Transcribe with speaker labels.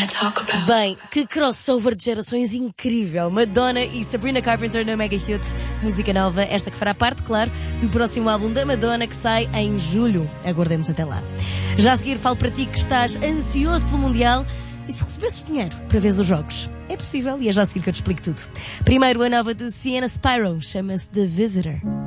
Speaker 1: Bem, que crossover de gerações incrível. Madonna e Sabrina Carpenter no Mega Hit. Música nova, esta que fará parte, claro, do próximo álbum da Madonna que sai em julho. Aguardemos até lá. Já a seguir falo para ti que estás ansioso pelo Mundial e se recebesses dinheiro para ver os jogos. É possível e é já a seguir que eu te explico tudo. Primeiro a nova de Sienna Spyro, chama-se The Visitor.